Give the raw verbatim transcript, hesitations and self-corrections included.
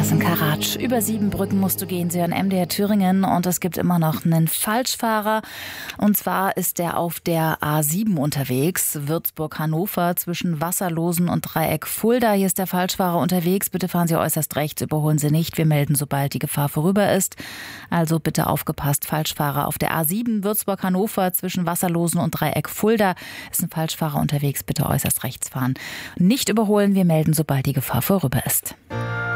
Carsten Karatsch. Über sieben Brücken musst du gehen. Sie hören M D R Thüringen und es gibt immer noch einen Falschfahrer. Und zwar ist der auf der A sieben unterwegs, Würzburg-Hannover zwischen Wasserlosen und Dreieck Fulda. Hier ist der Falschfahrer unterwegs. Bitte fahren Sie äußerst rechts, überholen Sie nicht. Wir melden, sobald die Gefahr vorüber ist. Also bitte aufgepasst, Falschfahrer auf der A sieben, Würzburg-Hannover zwischen Wasserlosen und Dreieck Fulda. Ist ein Falschfahrer unterwegs, bitte äußerst rechts fahren. Nicht überholen, wir melden, sobald die Gefahr vorüber ist.